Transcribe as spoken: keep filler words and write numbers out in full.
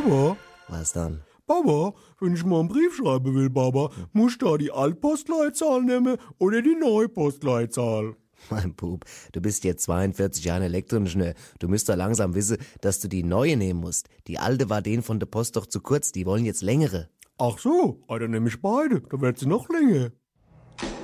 Baba, Was dann? Baba, wenn ich mal einen Brief schreiben will, Baba, muss ich da die Altpostleitzahl nehmen oder die neue Postleitzahl? Mein Bub, du bist jetzt zweiundvierzig Jahre Elektroingenieur. Du müsst doch langsam wissen, dass du die neue nehmen musst. Die alte war denen von der Post doch zu kurz. Die wollen jetzt längere. Ach so, ah, dann nehme ich beide, dann wird sie noch länger.